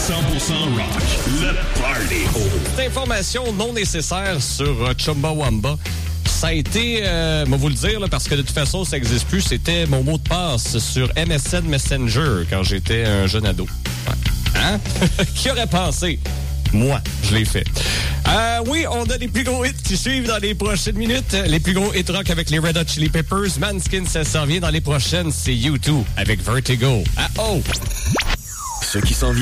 rock. Le party. Cette information non nécessaire sur Chumbawamba, ça a été, je vais vous le dire, là, parce que de toute façon, ça n'existe plus, c'était mon mot de passe sur MSN Messenger quand j'étais un jeune ado. Ouais. Hein? Qui aurait pensé? Moi, je l'ai fait. Oui, on a les plus gros hits qui suivent dans les prochaines minutes. Les plus gros hits rock avec les Red Hot Chili Peppers. Manskin, ça s'en vient dans les prochaines. C'est U2 avec Vertigo. Ah oh! Ce qui s'en vient.